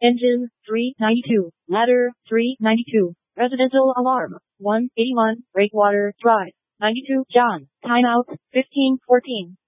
Engine 392. Ladder 392. Residential alarm 181. Breakwater Drive 92. John. Timeout 15:14.